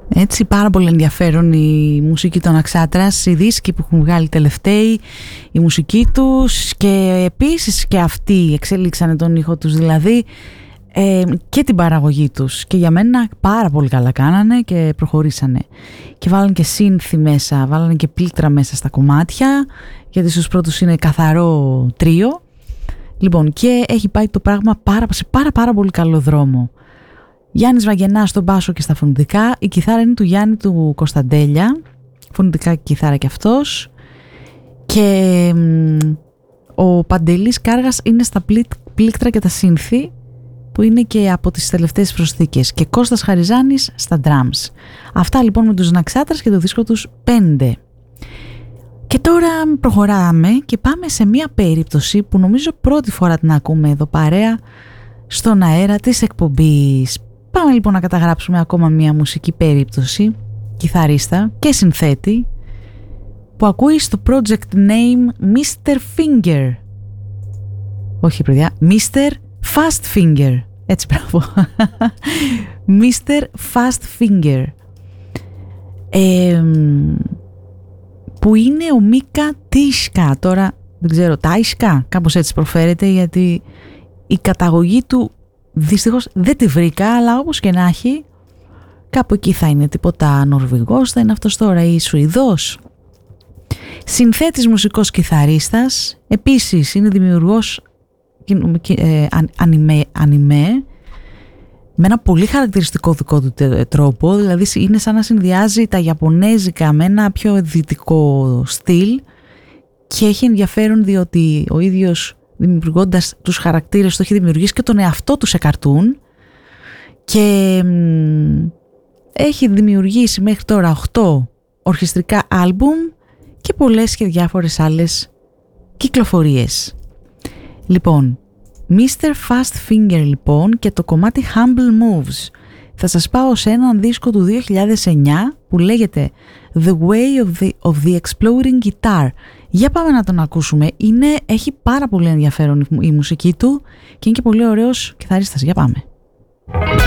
Έτσι, πάρα πολύ ενδιαφέρον η μουσική των Αξάτρας, οι δίσκοι που έχουν βγάλει τελευταίοι, η μουσική τους και επίσης και αυτοί εξέλιξανε τον ήχο τους, δηλαδή και την παραγωγή τους, και για μένα πάρα πολύ καλά κάνανε και προχωρήσανε και βάλανε και σύνθη μέσα, βάλανε και πλήκτρα μέσα στα κομμάτια, γιατί στους πρώτους είναι καθαρό τρίο. Λοιπόν, και έχει πάει το πράγμα σε πάρα πολύ καλό δρόμο. Γιάννης Βαγγενάς στον μπάσο και στα φωνητικά, η κιθάρα είναι του Γιάννη του Κωνσταντέλια, φωνητικά και κιθάρα κι αυτός, και ο Παντελής Κάργας είναι στα πλήκτρα και τα σύνθη, που είναι και από τις τελευταίες προσθήκες, και Κώστας Χαριζάνης στα drums. Αυτά λοιπόν με τους Ναξάτρας και το δίσκο τους 5. Και τώρα προχωράμε και πάμε σε μια περίπτωση που νομίζω πρώτη φορά την ακούμε εδώ παρέα στον αέρα της εκπομπής. Πάμε λοιπόν να καταγράψουμε ακόμα μια μουσική περίπτωση, κιθαρίστα και συνθέτη, που ακούει στο project name Mr. Finger. Όχι παιδιά, Mr. Fast Finger. Έτσι, μπράβο. Mr. Fast Finger. Που είναι ο Μίκα Τίσκα. Τώρα δεν ξέρω, Τάισκα, κάπως έτσι προφέρεται, γιατί η καταγωγή του δυστυχώς δεν τη βρήκα, αλλά όπως και να έχει, κάπου εκεί θα είναι, τίποτα Νορβηγός θα είναι αυτός τώρα ή Σουηδός. Συνθέτης, μουσικός, κιθαρίστας, επίσης είναι δημιουργός ανιμέ με ένα πολύ χαρακτηριστικό δικό του τρόπο, δηλαδή είναι σαν να συνδυάζει τα ιαπωνέζικα με ένα πιο δυτικό στυλ, και έχει ενδιαφέρον διότι ο ίδιος δημιουργώντας τους χαρακτήρες του έχει δημιουργήσει και τον εαυτό του σε καρτούν, και έχει δημιουργήσει μέχρι τώρα 8 ορχιστρικά άλμπουμ και πολλές και διάφορες άλλες κυκλοφορίες. Λοιπόν, Mr. Fast Finger λοιπόν, και το κομμάτι Humble Moves. Θα σας πάω σε έναν δίσκο του 2009 που λέγεται The Way of the Exploding Guitar. Για πάμε να τον ακούσουμε. Έχει πάρα πολύ ενδιαφέρον η μουσική του και είναι και πολύ ωραίος κιθαρίστας. Για πάμε.